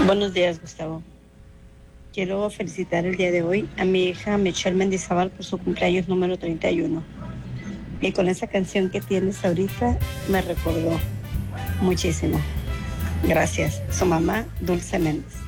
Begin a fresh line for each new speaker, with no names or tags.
Buenos días, Gustavo. Quiero felicitar el día de hoy a mi hija Michelle Mendizábal por su cumpleaños número 31. Y con esa canción que tienes ahorita me recordó muchísimo. Gracias. Su mamá, Dulce Méndez.